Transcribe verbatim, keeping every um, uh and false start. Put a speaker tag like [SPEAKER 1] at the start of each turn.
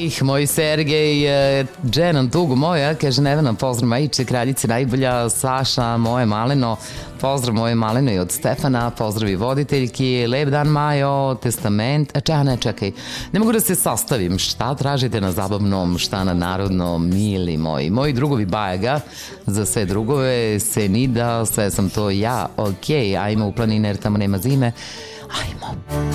[SPEAKER 1] Ih, moj Sergej, dženan tugu moja, kaže Nevena, pozdrav Majiće, kraljice najbolja, Saša, moje maleno, pozdrav moje maleno i od Stefana, pozdrav i voditeljki, lep dan Majo, testament, a čeha ne čekaj, ne mogu da se sastavim, šta tražite na zabavnom, šta na narodnom, mili moji, moji drugovi Bajaga, za sve drugove, Senida, sve sam to ja, okej, ajmo u planine jer tamo nema zime, ajmo.